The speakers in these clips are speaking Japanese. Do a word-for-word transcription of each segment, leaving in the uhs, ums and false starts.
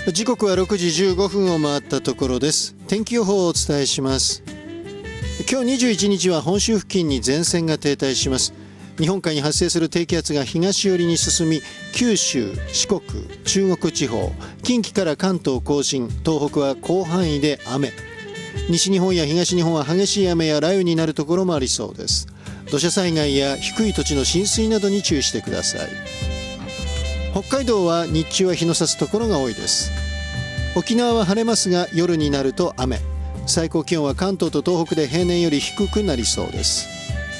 時刻はろくじじゅうごふんを回ったところです。天気予報をお伝えします。今日にじゅういちにちは本州付近に前線が停滞します。日本海に発生する低気圧が東寄りに進み、九州、四国、中国地方、近畿から関東甲信、東北は広範囲で雨。西日本や東日本は激しい雨や雷雨になるところもありそうです。土砂災害や低い土地の浸水などに注意してください。北海道は日中は日の差すところが多いです。沖縄は晴れますが夜になると雨。最高気温は関東と東北で平年より低くなりそうです。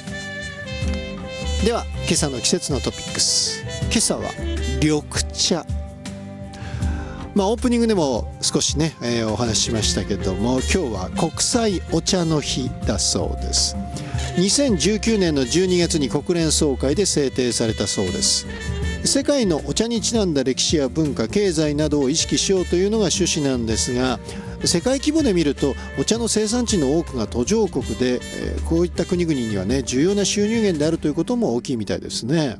では今朝の季節のトピックス。今朝は緑茶。まあオープニングでも少しね、えー、お話ししましたけども、今日は国際お茶の日だそうです。にせんじゅうきゅうねんのじゅうにがつに国連総会で制定されたそうです。世界のお茶にちなんだ歴史や文化、経済などを意識しようというのが趣旨なんですが、世界規模で見るとお茶の生産地の多くが途上国で、えー、こういった国々にはね重要な収入源であるということも大きいみたいですね。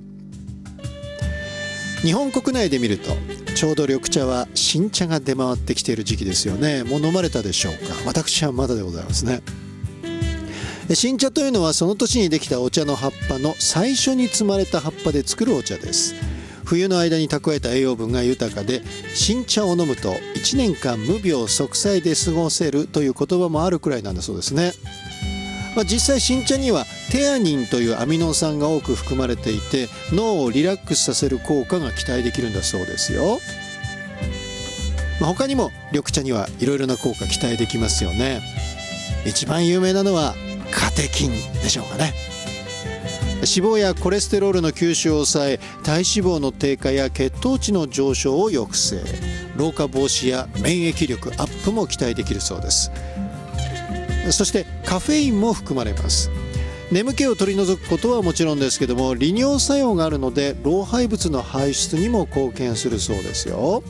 日本国内で見るとちょうど緑茶は新茶が出回ってきている時期ですよね。もう飲まれたでしょうか。私はまだでございますね。新茶というのはその年にできたお茶の葉っぱの最初に摘まれた葉っぱで作るお茶です。冬の間に蓄えた栄養分が豊かで、新茶を飲むといちねんかん無病息災で過ごせるという言葉もあるくらいなんだそうですね。まあ、実際新茶にはテアニンというアミノ酸が多く含まれていて、脳をリラックスさせる効果が期待できるんだそうですよ。まあ、他にも緑茶にはいろいろな効果期待できますよね。一番有名なのはカテキンでしょうかね。脂肪やコレステロールの吸収を抑え、体脂肪の低下や血糖値の上昇を抑制、老化防止や免疫力アップも期待できるそうです。そしてカフェインも含まれます。眠気を取り除くことはもちろんですけども、利尿作用があるので老廃物の排出にも貢献するそうですよ。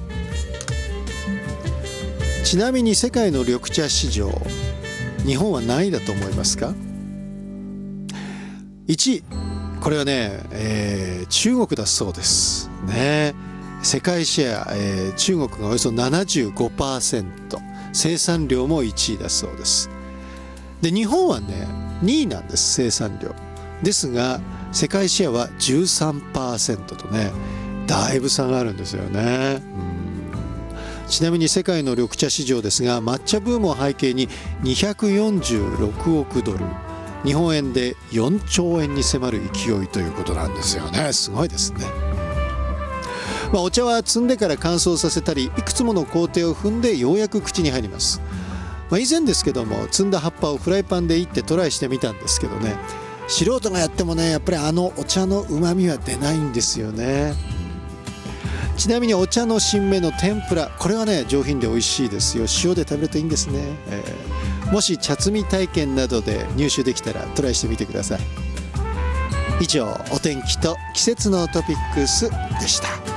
ちなみに世界の緑茶市場、日本は何位だと思いますか？いちい、これはね、えー、中国だそうですね。世界シェア、えー、中国がおよそ ななじゅうごパーセント、生産量もいちいだそうです。で日本はねにいなんです、生産量ですが世界シェアは じゅうさんパーセント とね、だいぶ差があるんですよね。うん、ちなみに世界の緑茶市場ですが、抹茶ブームを背景ににひゃくよんじゅうろくおくドル、日本円でよんちょうえんに迫る勢いということなんですよね。すごいですね。まあ、お茶は摘んでから乾燥させたり、いくつもの工程を踏んでようやく口に入ります。まあ、以前ですけども摘んだ葉っぱをフライパンでいってトライしてみたんですけどね、素人がやってもねやっぱりあのお茶のうまみは出ないんですよね。ちなみにお茶の新芽の天ぷら、これはね上品で美味しいですよ。塩で食べるといいんですね。えー、もし茶摘み体験などで入手できたらトライしてみてください。以上、お天気と季節のトピックスでした。